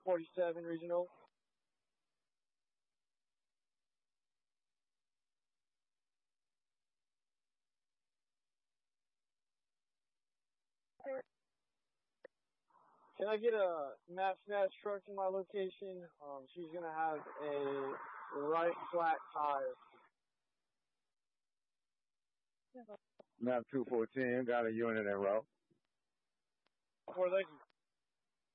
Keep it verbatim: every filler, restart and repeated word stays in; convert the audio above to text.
forty-seven Regional. Can I get a map smash truck to my location? Um, she's gonna have a right flat tire. Map two fourteen, got a unit en route. Or they can